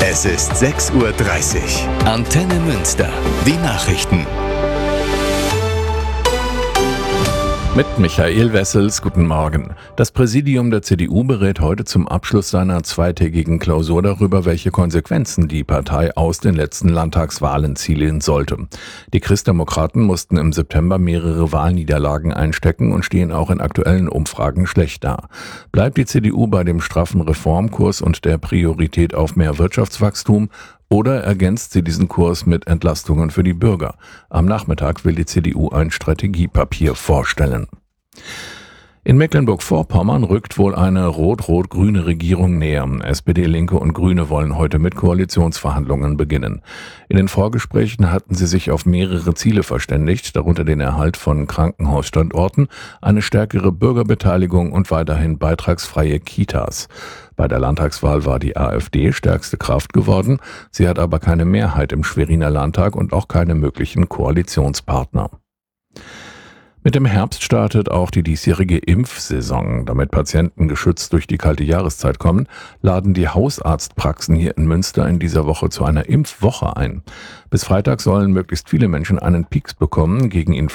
Es ist 6:30 Uhr. Antenne Münster. Die Nachrichten. Mit Michael Wessels, guten Morgen. Das Präsidium der CDU berät heute zum Abschluss seiner zweitägigen Klausur darüber, welche Konsequenzen die Partei aus den letzten Landtagswahlen ziehen sollte. Die Christdemokraten mussten im September mehrere Wahlniederlagen einstecken und stehen auch in aktuellen Umfragen schlecht da. Bleibt die CDU bei dem straffen Reformkurs und der Priorität auf mehr Wirtschaftswachstum? Oder ergänzt sie diesen Kurs mit Entlastungen für die Bürger? Am Nachmittag will die CDU ein Strategiepapier vorstellen. In Mecklenburg-Vorpommern rückt wohl eine rot-rot-grüne Regierung näher. SPD, Linke und Grüne wollen heute mit Koalitionsverhandlungen beginnen. In den Vorgesprächen hatten sie sich auf mehrere Ziele verständigt, darunter den Erhalt von Krankenhausstandorten, eine stärkere Bürgerbeteiligung und weiterhin beitragsfreie Kitas. Bei der Landtagswahl war die AfD stärkste Kraft geworden. Sie hat aber keine Mehrheit im Schweriner Landtag und auch keine möglichen Koalitionspartner. Mit dem Herbst startet auch die diesjährige Impfsaison. Damit Patienten geschützt durch die kalte Jahreszeit kommen, laden die Hausarztpraxen hier in Münster in dieser Woche zu einer Impfwoche ein. Bis Freitag sollen möglichst viele Menschen einen Pieks bekommen gegen